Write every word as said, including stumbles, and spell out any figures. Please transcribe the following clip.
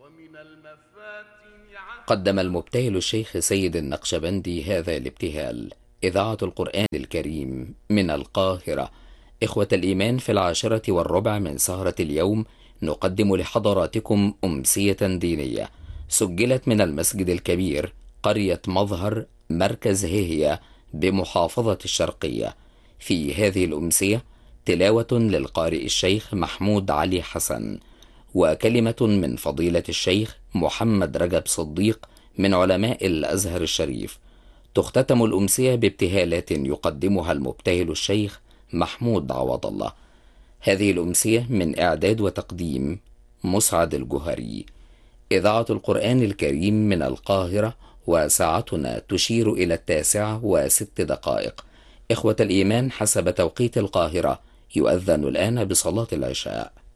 قدم المبتهل الشيخ سيد النقشبندي هذا الابتهال. إذاعة القرآن الكريم من القاهرة. إخوة الإيمان، في العاشرة والربع من سهرة اليوم نقدم لحضراتكم أمسية دينية سجلت من المسجد الكبير قرية مظهر مركز هيهية بمحافظة الشرقية. في هذه الأمسية تلاوة للقارئ الشيخ محمود علي حسن، وكلمة من فضيلة الشيخ محمد رجب صديق من علماء الأزهر الشريف. تختتم الأمسية بابتهالات يقدمها المبتهل الشيخ محمود عوض الله. هذه الأمسية من إعداد وتقديم مسعد الجهري. إذاعة القرآن الكريم من القاهرة، وساعتنا تشير إلى التاسعة وست دقائق. إخوة الإيمان، حسب توقيت القاهرة يؤذن الآن بصلاة العشاء.